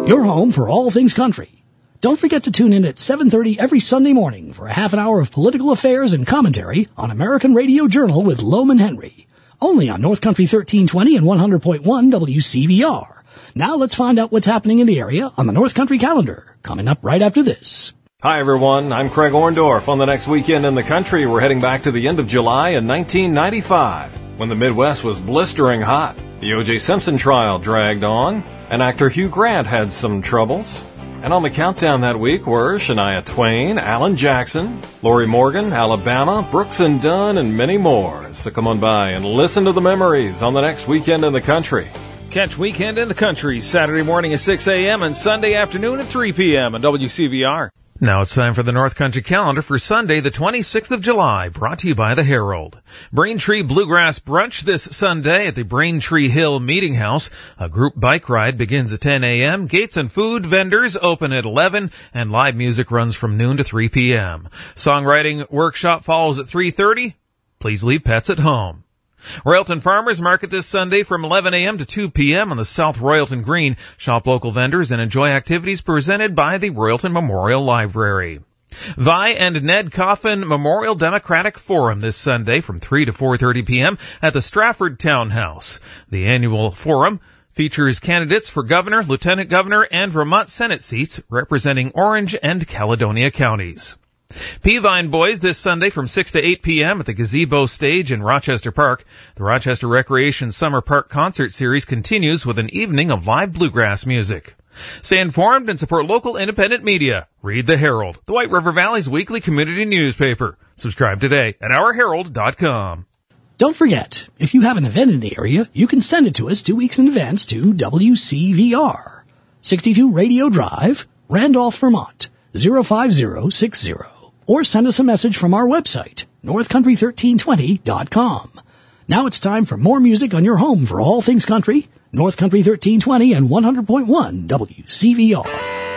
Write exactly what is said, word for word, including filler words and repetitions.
Your home for all things country. Don't forget to tune in at seven thirty every Sunday morning for a half an hour of political affairs and commentary on American Radio Journal with Loman Henry. Only on North Country thirteen twenty and one hundred point one W C V R. Now let's find out what's happening in the area on the North Country calendar. Coming up right after this. Hi, everyone. I'm Craig Orndorff. On the next weekend in the country, we're heading back to the end of July in nineteen ninety-five, when the Midwest was blistering hot. The O J Simpson trial dragged on, and actor Hugh Grant had some troubles. And on the countdown that week were Shania Twain, Alan Jackson, Lori Morgan, Alabama, Brooks and Dunn, and many more. So come on by and listen to the memories on the next weekend in the country. Catch Weekend in the Country Saturday morning at six a.m. and Sunday afternoon at three p.m. on W C V R. Now it's time for the North Country calendar for Sunday, the twenty-sixth of July, brought to you by the Herald. Braintree Bluegrass Brunch this Sunday at the Braintree Hill Meeting House. A group bike ride begins at ten a.m. Gates and food vendors open at eleven, and live music runs from noon to three p.m. Songwriting workshop follows at three thirty. Please leave pets at home. Royalton Farmers Market this Sunday from eleven a.m. to two p.m. on the South Royalton Green. Shop local vendors and enjoy activities presented by the Royalton Memorial Library. Vi and Ned Coffin Memorial Democratic Forum this Sunday from three to four thirty p.m. at the Stratford Townhouse. The annual forum features candidates for governor, lieutenant governor, and Vermont Senate seats representing Orange and Caledonia counties. Peavine Boys this Sunday from six to eight p.m. at the Gazebo Stage in Rochester Park. The Rochester Recreation Summer Park Concert Series continues with an evening of live bluegrass music. Stay informed and support local independent media. Read the Herald, the White River Valley's weekly community newspaper. Subscribe today at our herald dot com. Don't forget, if you have an event in the area, you can send it to us two weeks in advance to W C V R, sixty-two Radio Drive, Randolph, Vermont, zero five zero six zero. Or send us a message from our website, north country thirteen twenty dot com. Now it's time for more music on your home for all things country, North Country thirteen twenty and one hundred point one W C V R.